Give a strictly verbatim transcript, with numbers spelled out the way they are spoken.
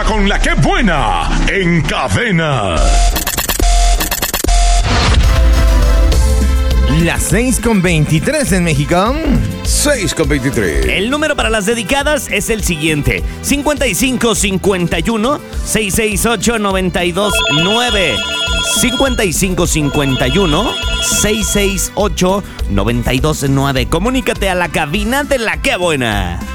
con la que buena en Cadena. Las seis con veintitrés en México. seis con veintitrés. El número para las dedicadas es el siguiente: cincuenta y cinco cincuenta y uno seiscientos sesenta y ocho noventa y dos nueve. cincuenta y cinco cincuenta y uno seiscientos sesenta y ocho noventa y dos nueve. Comunícate a la cabina de La Que Buena.